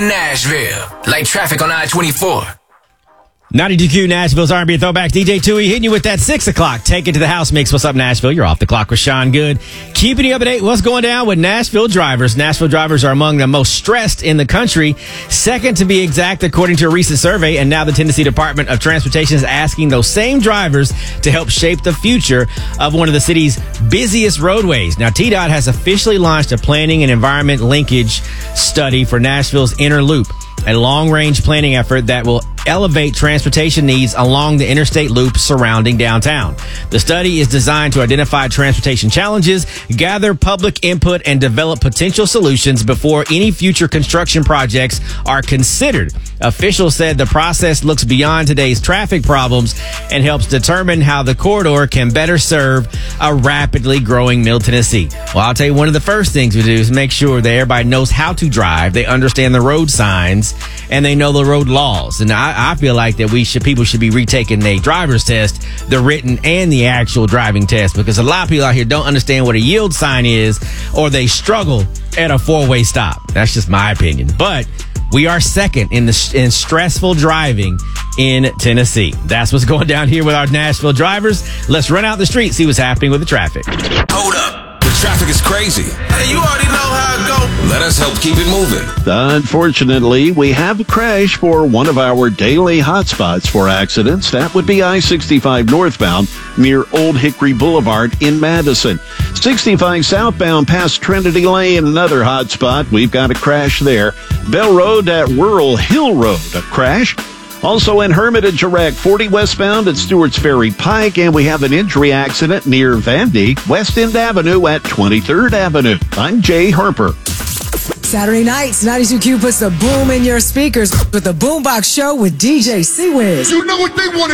Nashville, like traffic on I-24. 92Q Nashville's R&B Throwback. DJ Tui hitting you with that 6 o'clock. Take it to the house mix. What's up, Nashville? You're off the clock with Sean Good. Keeping you up to date. What's going down with Nashville drivers? Nashville drivers are among the most stressed in the country. Second to be exact, according to a recent survey. And now the Tennessee Department of Transportation is asking those same drivers to help shape the future of one of the city's busiest roadways. Now, TDOT has officially launched a planning and environment linkage study for Nashville's Inner Loop, a long-range planning effort that will elevate transportation needs along the interstate loop surrounding downtown. The study is designed to identify transportation challenges, gather public input, and develop potential solutions before any future construction projects are considered. Officials said the process looks beyond today's traffic problems and helps determine how the corridor can better serve a rapidly growing Middle Tennessee. Well, I'll tell you, one of the first things we do is make sure that everybody knows how to drive, they understand the road signs, and they know the road laws. And I feel like that people should be retaking a driver's test, the written and the actual driving test, because a lot of people out here don't understand what a yield sign is, or they struggle at a four-way stop. That's just my opinion. But we are second in stressful driving in Tennessee. That's what's going down here with our Nashville drivers. Let's run out the street, see what's happening with the traffic. Hold up. The traffic is crazy. Hey, you already know how it go. Let us help keep it moving. Unfortunately, we have a crash for one of our daily hotspots for accidents. That would be I-65 northbound near Old Hickory Boulevard in Madison. 65 southbound past Trinity Lane, another hotspot. We've got a crash there. Bell Road at Rural Hill Road, a crash. Also in Hermitage, Iraq, 40 westbound at Stewart's Ferry Pike, and we have an injury accident near Vandy, West End Avenue at 23rd Avenue. I'm Jay Harper. Saturday nights, 92Q puts the boom in your speakers with the Boombox Show with DJ C-Wiz. You know what they want.